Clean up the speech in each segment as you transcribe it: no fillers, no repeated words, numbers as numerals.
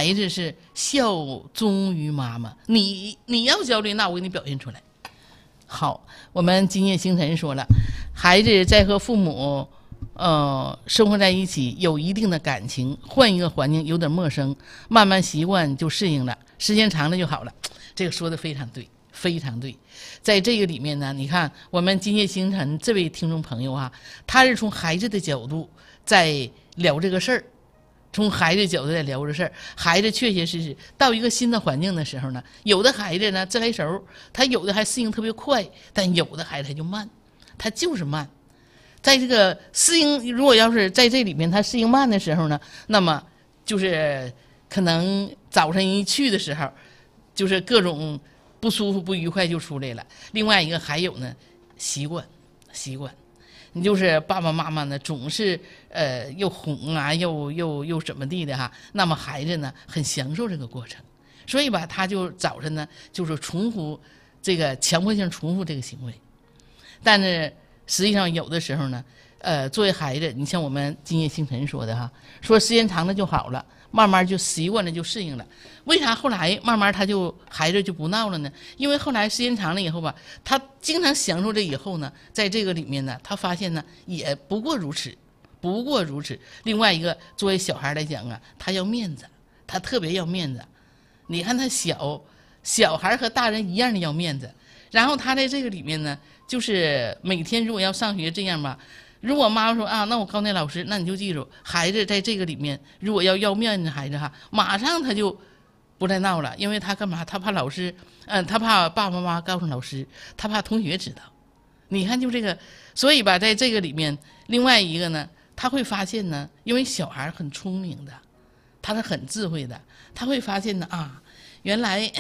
孩子是效忠于妈妈，你要焦虑，那我给你表现出来。好，我们今夜星辰说了，孩子在和父母生活在一起有一定的感情，换一个环境有点陌生，慢慢习惯就适应了，时间长了就好了。这个说的非常对，非常对。在这个里面呢，你看我们今夜星辰这位听众朋友啊，他是从孩子的角度在聊这个事儿，从孩子角度在聊这事儿。孩子确确实实到一个新的环境的时候呢，有的孩子呢自来熟，他有的还适应特别快，但有的孩子他就慢，他就是慢。在这个适应，如果要是在这里面他适应慢的时候呢，那么就是可能早晨一去的时候，就是各种不舒服不愉快就出来了。另外一个还有呢，习惯，你就是爸爸妈妈呢总是又哄啊又怎么地的哈，那么孩子呢很享受这个过程，所以吧他就早晨呢就是重复这个强迫性重复这个行为。但是实际上有的时候呢作为孩子，你像我们今夜星辰说的哈，说时间长了就好了，慢慢就习惯了就适应了。为啥后来慢慢孩子就不闹了呢？因为后来时间长了以后吧，他经常享受这以后呢，在这个里面呢，他发现呢也不过如此。另外一个作为小孩来讲啊，他要面子，他特别要面子。你看他小孩和大人一样的要面子，然后他在这个里面呢，就是每天如果要上学这样吧，如果妈妈说啊，那我告诉你老师，那你就记住，孩子在这个里面如果要面子，孩子哈，马上他就不再闹了，因为他干嘛？他怕老师，他怕爸爸妈妈告诉老师，他怕同学知道。你看就这个，所以吧，在这个里面，另外一个呢，他会发现呢，因为小孩很聪明的，他是很智慧的，他会发现呢啊，原来，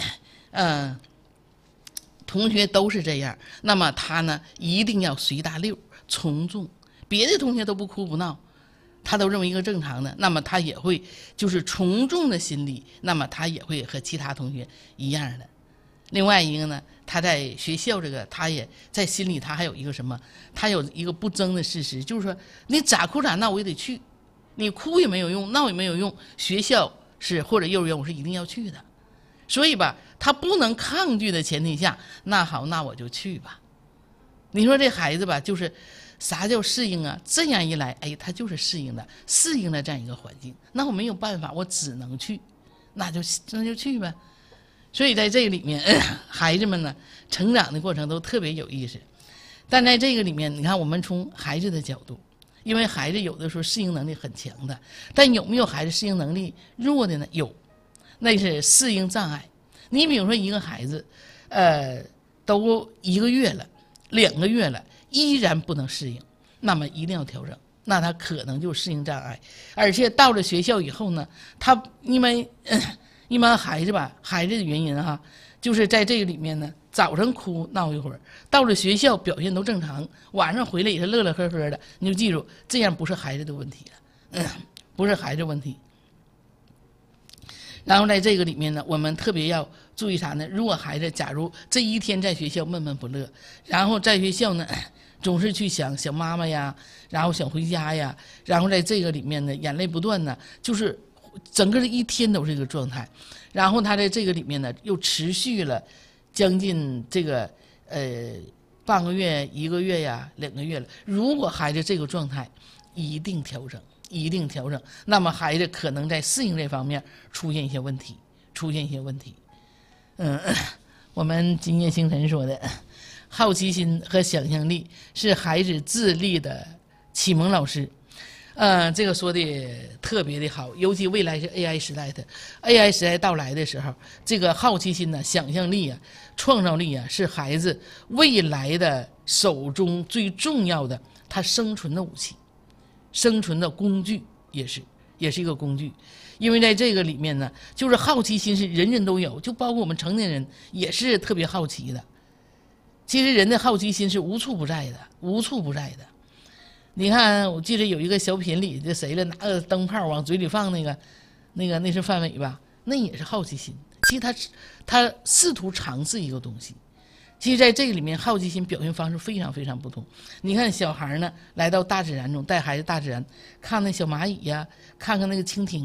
同学都是这样，那么他呢一定要随大溜，从众，别的同学都不哭不闹，他都认为一个正常的，那么他也会就是从众的心理，那么他也会和其他同学一样的。另外一个呢，他在学校这个，他也在心里他还有一个什么，他有一个不争的事实，就是说你咋哭咋闹我也得去，你哭也没有用，闹也没有用，学校是或者幼儿园我是一定要去的。所以吧，他不能抗拒的前提下，那好，那我就去吧。你说这孩子吧，就是啥叫适应啊？这样一来，哎，他就是适应了这样一个环境。那我没有办法，我只能去，那就去呗。所以在这个里面，孩子们呢，成长的过程都特别有意思。但在这个里面，你看我们从孩子的角度，因为孩子有的时候适应能力很强的，但有没有孩子适应能力弱的呢？有。那是适应障碍。你比如说一个孩子，都1个月了、2个月了，依然不能适应，那么一定要调整，那他可能就适应障碍。而且到了学校以后呢，他因为一般孩子吧，孩子的原因哈，就是在这个里面呢，早上哭闹一会儿，到了学校表现都正常，晚上回来也是乐乐呵呵的。你就记住，这样不是孩子的问题了，不是孩子问题。然后在这个里面呢，我们特别要注意啥呢？如果孩子假如这一天在学校闷闷不乐，然后在学校呢总是去想妈妈呀，然后想回家呀，然后在这个里面呢眼泪不断呢，就是整个的一天都是这个状态。然后他在这个里面呢又持续了将近这个半个月、1个月呀、2个月了。如果孩子这个状态，一定调整。那么孩子可能在适应这方面出现一些问题。我们今夜星辰说的，好奇心和想象力是孩子智力的启蒙老师。这个说的特别的好，尤其未来是 AI 时代的 AI 时代到来的时候，这个好奇心呢、想象力啊、创造力啊，是孩子未来的手中最重要的他生存的武器。生存的工具也是一个工具。因为在这个里面呢，就是好奇心是人人都有，就包括我们成年人也是特别好奇的。其实人的好奇心是无处不在的。你看，我记得有一个小品里这谁了，拿个灯泡往嘴里放那是范伟吧，那也是好奇心。其实他试图尝试一个东西。其实在这个里面，好奇心表现方式非常非常不同。你看小孩呢，来到大自然中，带孩子大自然，看那小蚂蚁呀，看看那个蜻蜓。